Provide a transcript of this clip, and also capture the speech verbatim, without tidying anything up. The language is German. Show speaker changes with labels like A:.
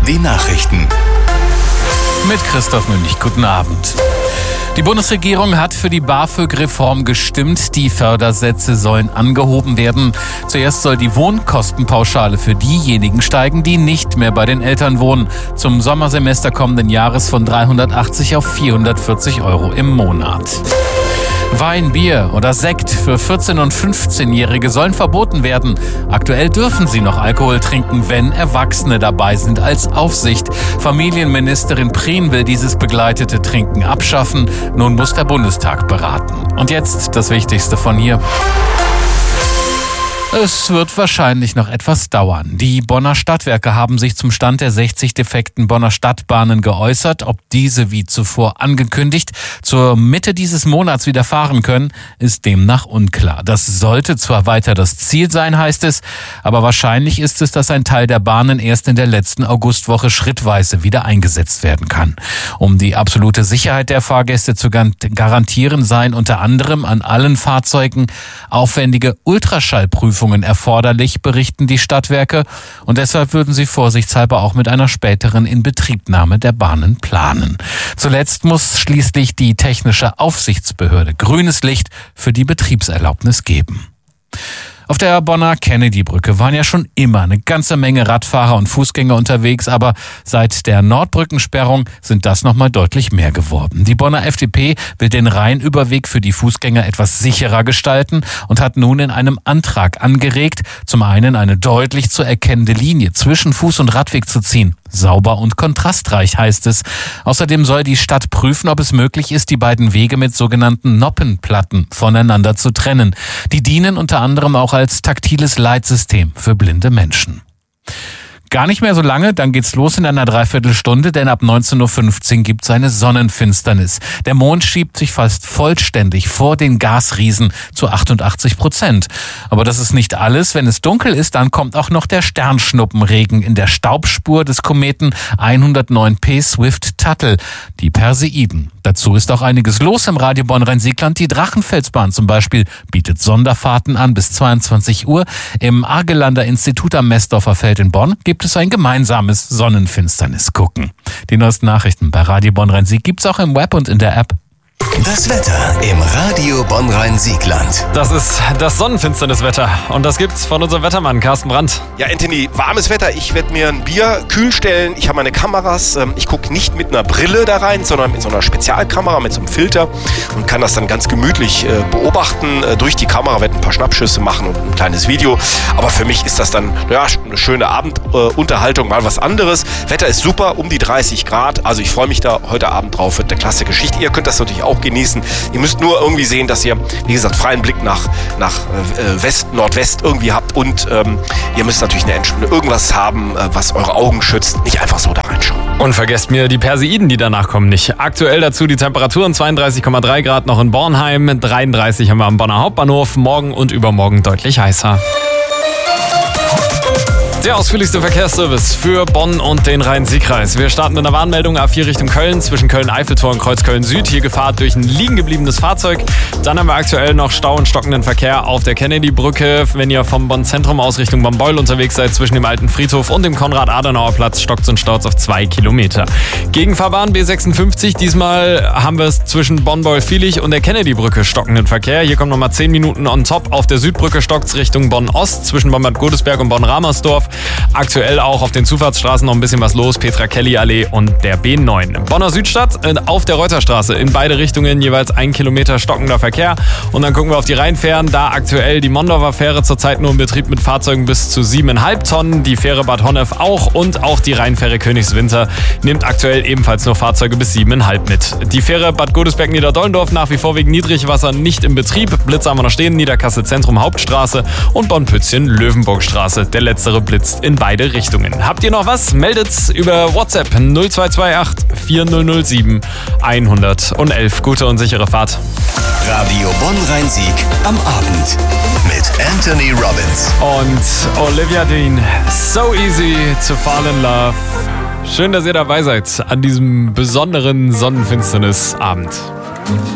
A: die Nachrichten.
B: Mit Christoph Münch, guten Abend. Die Bundesregierung hat für die BAföG-Reform gestimmt. Die Fördersätze sollen angehoben werden. Zuerst soll die Wohnkostenpauschale für diejenigen steigen, die nicht mehr bei den Eltern wohnen. Zum Sommersemester kommenden Jahres von dreihundertachtzig auf vierhundertvierzig Euro im Monat. Wein, Bier oder Sekt für vierzehn- und fünfzehnjährige sollen verboten werden. Aktuell dürfen sie noch Alkohol trinken, wenn Erwachsene dabei sind als Aufsicht. Familienministerin Prien will dieses begleitete Trinken abschaffen. Nun muss der Bundestag beraten. Und jetzt das Wichtigste von hier. Es wird wahrscheinlich noch etwas dauern. Die Bonner Stadtwerke haben sich zum Stand der sechzig defekten Bonner Stadtbahnen geäußert. Ob diese, wie zuvor angekündigt, zur Mitte dieses Monats wieder fahren können, ist demnach unklar. Das sollte zwar weiter das Ziel sein, heißt es, aber wahrscheinlich ist es, dass ein Teil der Bahnen erst in der letzten Augustwoche schrittweise wieder eingesetzt werden kann. Um die absolute Sicherheit der Fahrgäste zu garantieren, seien unter anderem an allen Fahrzeugen aufwendige Ultraschallprüfungen erforderlich, berichten die Stadtwerke, und deshalb würden sie vorsichtshalber auch mit einer späteren Inbetriebnahme der Bahnen planen. Zuletzt muss schließlich die technische Aufsichtsbehörde grünes Licht für die Betriebserlaubnis geben. Auf der Bonner Kennedy-Brücke waren ja schon immer eine ganze Menge Radfahrer und Fußgänger unterwegs, aber seit der Nordbrückensperrung sind das nochmal deutlich mehr geworden. Die Bonner F D P will den Rheinüberweg für die Fußgänger etwas sicherer gestalten und hat nun in einem Antrag angeregt, zum einen eine deutlich zu erkennende Linie zwischen Fuß- und Radweg zu ziehen. Sauber und kontrastreich, heißt es. Außerdem soll die Stadt prüfen, ob es möglich ist, die beiden Wege mit sogenannten Noppenplatten voneinander zu trennen. Die dienen unter anderem auch als taktiles Leitsystem für blinde Menschen. Gar nicht mehr so lange, dann geht's los in einer Dreiviertelstunde, denn ab neunzehn Uhr fünfzehn gibt's eine Sonnenfinsternis. Der Mond schiebt sich fast vollständig vor den Gasriesen zu achtundachtzig Prozent. Aber das ist nicht alles. Wenn es dunkel ist, dann kommt auch noch der Sternschnuppenregen in der Staubspur des Kometen hundertneun P Swift-Tuttle, die Perseiden. Dazu ist auch einiges los im Radio Bonn-Rhein-Siegland. Die Drachenfelsbahn zum Beispiel bietet Sonderfahrten an bis zweiundzwanzig Uhr. Im Argelander Institut am Messdorfer Feld in Bonn gibt es ein gemeinsames Sonnenfinsternis-Gucken. Die neuesten Nachrichten bei Radio Bonn-Rhein-Sieg gibt's auch im Web und in der App.
A: Das Wetter im Radio Bonn-Rhein-Siegland.
C: Das ist das Sonnenfinsterniswetter und das gibt's von unserem Wettermann Carsten Brandt.
D: Ja, Anthony, warmes Wetter. Ich werde mir ein Bier kühl stellen. Ich habe meine Kameras. Ich gucke nicht mit einer Brille da rein, sondern mit so einer Spezialkamera, mit so einem Filter und kann das dann ganz gemütlich beobachten. Durch die Kamera werde ein paar Schnappschüsse machen und ein kleines Video. Aber für mich ist das dann ja, eine schöne Abendunterhaltung, mal was anderes. Wetter ist super, um die dreißig Grad. Also ich freue mich da heute Abend drauf. Wird eine klasse Geschichte. Ihr könnt das natürlich auch genießen. Ihr müsst nur irgendwie sehen, dass ihr, wie gesagt, freien Blick nach, nach äh, West, Nordwest irgendwie habt und ähm, ihr müsst natürlich eine Entspannung, irgendwas haben, äh, was eure Augen schützt. Nicht einfach so da reinschauen.
C: Und vergesst mir die Perseiden, die danach kommen, nicht. Aktuell dazu die Temperaturen zweiunddreißig Komma drei Grad noch in Bornheim, dreiunddreißig haben wir am Bonner Hauptbahnhof, morgen und übermorgen deutlich heißer. Der ausführlichste Verkehrsservice für Bonn und den Rhein-Sieg-Kreis. Wir starten mit einer Warnmeldung A vier Richtung Köln, zwischen Köln-Eiffeltor und Kreuzköln-Süd. Hier Gefahr durch ein liegen gebliebenes Fahrzeug. Dann haben wir aktuell noch Stau und stockenden Verkehr auf der Kennedy-Brücke. Wenn ihr vom Bonn-Zentrum aus Richtung Bonn-Beul unterwegs seid, zwischen dem alten Friedhof und dem Konrad-Adenauer-Platz, stockt und staut auf zwei Kilometer. Gegenfahrbahn B sechsundfünfzig. Diesmal haben wir es zwischen Bonn-Beul-Viehlich und der Kennedy-Brücke stockenden Verkehr. Hier kommen nochmal zehn Minuten on top. Auf der Südbrücke stockt es Richtung Bonn-Ost, zwischen Bonn-Bad Godesberg und Bonn-Ramersdorf. Aktuell auch auf den Zufahrtsstraßen noch ein bisschen was los. Petra-Kelly-Allee und der B neun. Bonner Südstadt auf der Reuterstraße in beide Richtungen jeweils ein Kilometer stockender Verkehr. Und dann gucken wir auf die Rheinfähren. Da aktuell die Mondorfer Fähre zurzeit nur in Betrieb mit Fahrzeugen bis zu siebeneinhalb Tonnen. Die Fähre Bad Honnef auch und auch die Rheinfähre Königswinter nimmt aktuell ebenfalls nur Fahrzeuge bis siebeneinhalb mit. Die Fähre Bad Godesberg-Niederdollendorf nach wie vor wegen Niedrigwasser nicht in Betrieb. Blitz haben wir noch stehen. Niederkassel Zentrum Hauptstraße und Bonn-Pützchen-Löwenburgstraße. Der letztere blitzt in beide Richtungen. Habt ihr noch was? Meldet's über WhatsApp null zwei zwei acht vier null null sieben eins null eins. Gute und sichere Fahrt.
A: Radio Bonn-Rhein-Sieg am Abend mit Anthony Robbins
C: und Olivia Dean. So easy to fall in love. Schön, dass ihr dabei seid an diesem besonderen Sonnenfinsternisabend.